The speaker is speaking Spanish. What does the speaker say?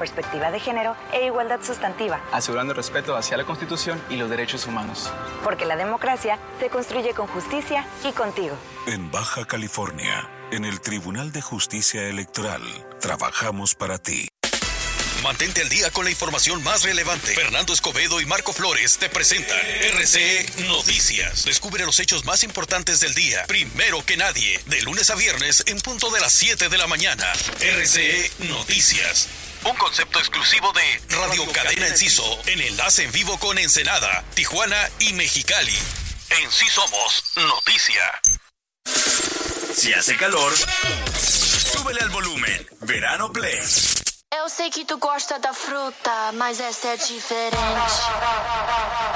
perspectiva de género e igualdad sustantiva, asegurando el respeto hacia la Constitución y los derechos humanos. Porque la democracia se construye con justicia y contigo. En Baja California, en el Tribunal de Justicia Electoral, trabajamos para ti. Mantente al día con la información más relevante. Fernando Escobedo y Marco Flores te presentan RCE Noticias. Descubre los hechos más importantes del día, primero que nadie, de lunes a viernes en punto de las 7 de la mañana. RCE Noticias. Un concepto exclusivo de Radio Cadena Enciso, en enlace en vivo con Ensenada, Tijuana y Mexicali. En Sí Somos Noticia. Si hace calor, súbele al volumen. Verano Play. Eu sei que tu gosta da fruta, mas essa é diferente.